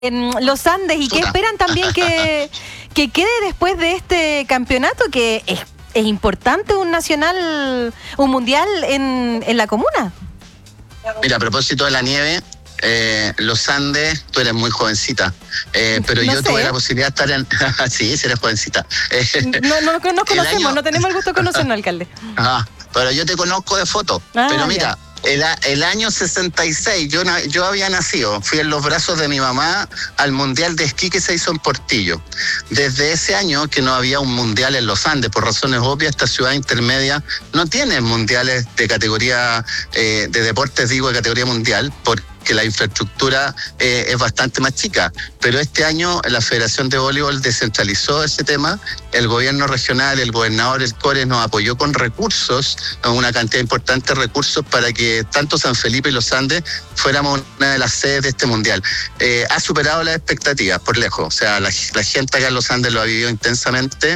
en los Andes y qué esperan también que quede después de este campeonato, que es importante un mundial en la comuna. Mira, a propósito de la nieve, los Andes, tú eres muy jovencita, pero no yo sé. tuve la posibilidad de estar en... sí, eres jovencita. No nos conocemos, no tenemos el gusto de conocernos, alcalde. Pero yo te conozco de foto. Pero mira, el año 66, yo había nacido, fui en los brazos de mi mamá al mundial de esquí que se hizo en Portillo. Desde ese año que no había un mundial en los Andes, por razones obvias, esta ciudad intermedia no tiene mundiales de categoría, de deportes, de categoría mundial, porque la infraestructura es bastante más chica. Pero este año la Federación de Voleibol descentralizó ese tema, el gobierno regional, el gobernador El Core nos apoyó con recursos, una cantidad importante de recursos para que tanto San Felipe y los Andes fuéramos una de las sedes de este mundial. Ha superado las expectativas por lejos, o sea, la gente acá en los Andes lo ha vivido intensamente,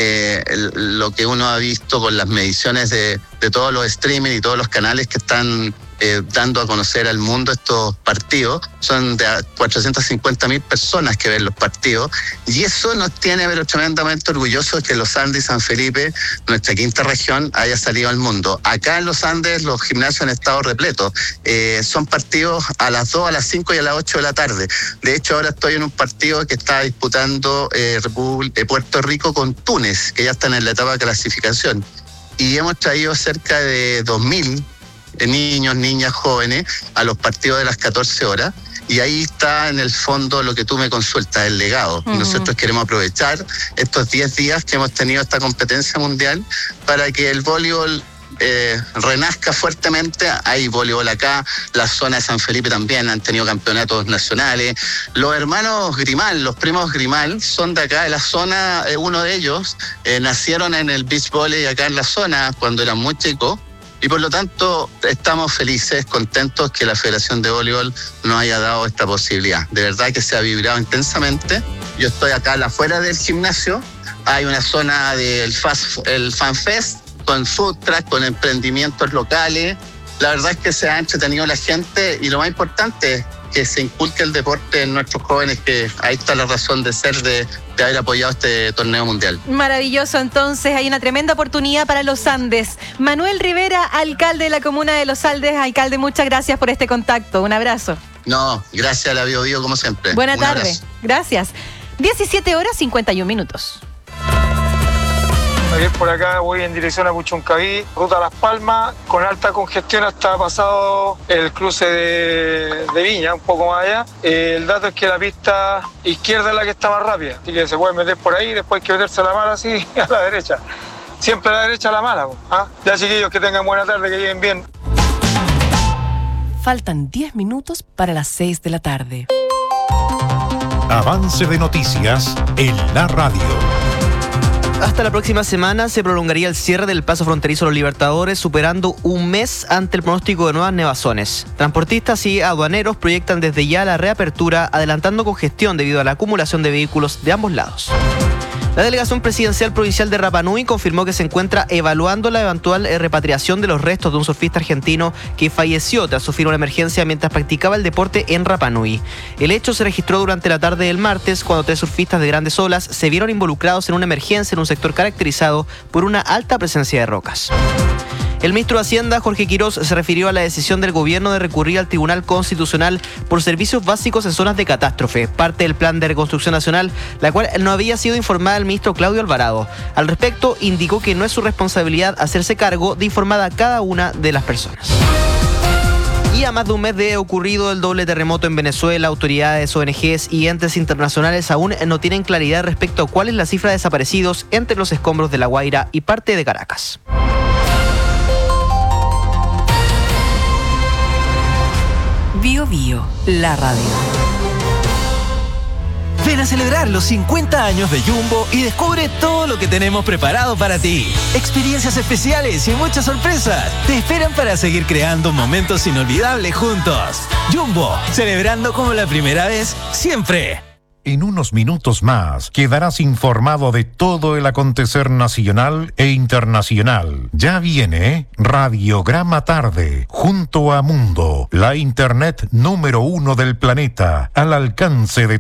lo que uno ha visto con las mediciones de todos los streaming y todos los canales que están dando a conocer al mundo estos partidos. Son de 450.000 personas que ven los partidos, y eso nos tiene pero tremendamente orgullosos que los Andes y San Felipe, nuestra quinta región, haya salido al mundo. Acá en los Andes los gimnasios han estado repletos. Son partidos a las 2, a las 5 y a las 8 de la tarde. De hecho, ahora estoy en un partido que está disputando Puerto Rico con Túnez, que ya están en la etapa de clasificación. Y hemos traído cerca de 2.000 niños, niñas, jóvenes a los partidos de las 14 horas, y ahí está en el fondo lo que tú me consultas, el legado. Nosotros queremos aprovechar estos 10 días que hemos tenido esta competencia mundial para que el voleibol renazca fuertemente. Hay voleibol acá, la zona de San Felipe también han tenido campeonatos nacionales. Los hermanos Grimal, los primos Grimal, son de acá de la zona. Uno de ellos nacieron en el beach volley acá en la zona cuando eran muy chicos. Y por lo tanto estamos felices, contentos que la Federación de Voleibol nos haya dado esta posibilidad. De verdad que se ha vibrado intensamente. Yo estoy acá afuera del gimnasio. Hay una zona del FanFest con food truck, con emprendimientos locales. La verdad es que se ha entretenido la gente, y lo más importante es que se inculque el deporte en nuestros jóvenes, que ahí está la razón de ser de haber apoyado este torneo mundial. Maravilloso, entonces hay una tremenda oportunidad para los Andes. Manuel Rivera, alcalde de la comuna de Los Andes. Alcalde, muchas gracias por este contacto. Un abrazo. No, gracias a la Bio Bio como siempre. Buena tarde. Gracias. 17:51. Por acá voy en dirección a Puchuncaví, ruta Las Palmas, con alta congestión hasta pasado el cruce de Viña, un poco más allá. El dato es que la pista izquierda es la que está más rápida, así que se puede meter por ahí, después hay que meterse a la mala así, a la derecha. Siempre a la derecha a la mala. Ya, chiquillos, que tengan buena tarde, que lleguen bien. Faltan 10 minutos para las 6 de la tarde. Avance de noticias en la radio. Hasta la próxima semana se prolongaría el cierre del paso fronterizo Los Libertadores, superando un mes ante el pronóstico de nuevas nevazones. Transportistas y aduaneros proyectan desde ya la reapertura, adelantando congestión debido a la acumulación de vehículos de ambos lados. La delegación presidencial provincial de Rapa Nui confirmó que se encuentra evaluando la eventual repatriación de los restos de un surfista argentino que falleció tras sufrir una emergencia mientras practicaba el deporte en Rapa Nui. El hecho se registró durante la tarde del martes, cuando 3 surfistas de grandes olas se vieron involucrados en una emergencia en un sector caracterizado por una alta presencia de rocas. El ministro de Hacienda, Jorge Quirós, se refirió a la decisión del gobierno de recurrir al Tribunal Constitucional por servicios básicos en zonas de catástrofe, parte del Plan de Reconstrucción Nacional, la cual no había sido informada al ministro Claudio Alvarado. Al respecto, indicó que no es su responsabilidad hacerse cargo de informar a cada una de las personas. Y a más de un mes de ocurrido el doble terremoto en Venezuela, autoridades, ONGs y entes internacionales aún no tienen claridad respecto a cuál es la cifra de desaparecidos entre los escombros de La Guaira y parte de Caracas. Bio Bio, la radio. Ven a celebrar los 50 años de Jumbo y descubre todo lo que tenemos preparado para ti. Experiencias especiales y muchas sorpresas te esperan para seguir creando momentos inolvidables juntos. Jumbo, celebrando como la primera vez, siempre. En unos minutos más quedarás informado de todo el acontecer nacional e internacional. Ya viene Radiograma Tarde, junto a Mundo, la internet número 1 del planeta, al alcance de